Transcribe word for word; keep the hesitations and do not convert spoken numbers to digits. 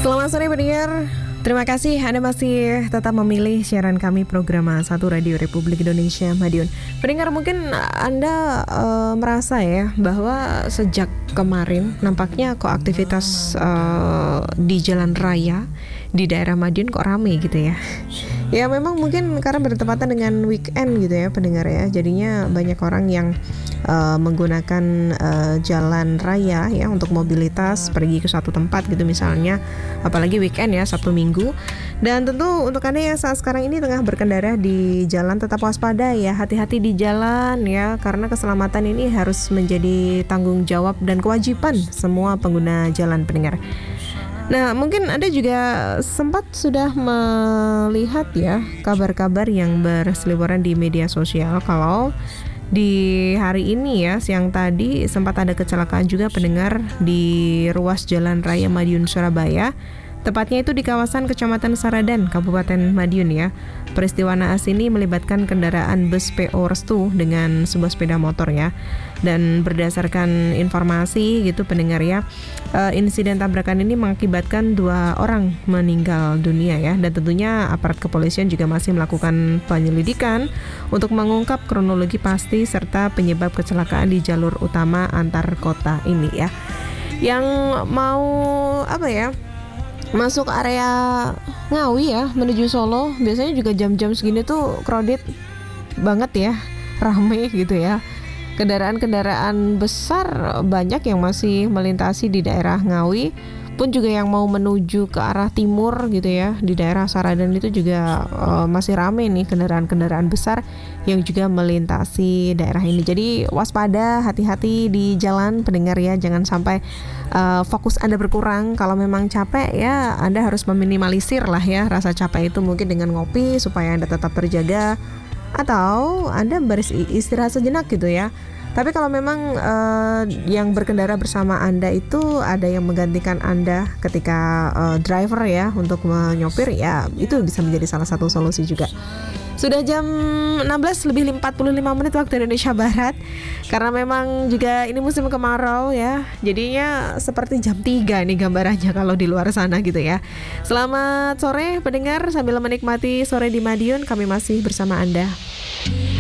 Selamat sore pendengar. Terima kasih Anda masih tetap memilih siaran kami program satu Radio Republik Indonesia Madiun. Pendengar, mungkin Anda uh, merasa ya bahwa sejak kemarin nampaknya kok aktivitas uh, di jalan raya di daerah Madiun kok ramai gitu ya. Ya memang mungkin karena bertepatan dengan weekend gitu ya pendengar ya. Jadinya banyak orang yang uh, menggunakan uh, jalan raya ya untuk mobilitas pergi ke suatu tempat gitu misalnya. Apalagi weekend ya, Sabtu Minggu. Dan tentu untuk Anda yang saat sekarang ini tengah berkendara di jalan, tetap waspada ya, hati-hati di jalan ya, karena keselamatan ini harus menjadi tanggung jawab dan kewajiban semua pengguna jalan pendengar. Nah, mungkin Anda juga sempat sudah melihat ya kabar-kabar yang berseliweran di media sosial kalau di hari ini ya, siang tadi sempat ada kecelakaan juga pendengar di ruas Jalan Raya Madiun Surabaya. Tepatnya itu di kawasan Kecamatan Saradan, Kabupaten Madiun ya. Peristiwa naas ini melibatkan kendaraan bus P O Restu dengan sebuah sepeda motor ya. Dan berdasarkan informasi gitu pendengar ya, uh, insiden tabrakan ini mengakibatkan dua orang meninggal dunia ya. Dan tentunya aparat kepolisian juga masih melakukan penyelidikan untuk mengungkap kronologi pasti serta penyebab kecelakaan di jalur utama antar kota ini ya. Yang mau apa ya? masuk area Ngawi ya menuju Solo biasanya juga jam-jam segini tuh crowded banget ya, rame gitu ya. Kendaraan-kendaraan besar banyak yang masih melintasi di daerah Ngawi, pun juga yang mau menuju ke arah timur gitu ya, di daerah Saradan itu juga uh, masih rame nih kendaraan-kendaraan besar yang juga melintasi daerah ini. Jadi waspada, hati-hati di jalan pendengar ya, jangan sampai uh, fokus Anda berkurang. Kalau memang capek ya, Anda harus meminimalisir lah ya rasa capek itu, mungkin dengan ngopi supaya Anda tetap terjaga, atau Anda beristirahat sejenak gitu ya. Tapi kalau memang uh, yang berkendara bersama Anda itu ada yang menggantikan Anda ketika uh, driver ya untuk menyopir, ya itu bisa menjadi salah satu solusi juga. Sudah jam enam belas lebih empat puluh lima menit waktu Indonesia Barat. Karena memang juga ini musim kemarau ya, jadinya seperti jam tiga nih gambarannya kalau di luar sana gitu ya. Selamat sore pendengar, sambil menikmati sore di Madiun, kami masih bersama Anda.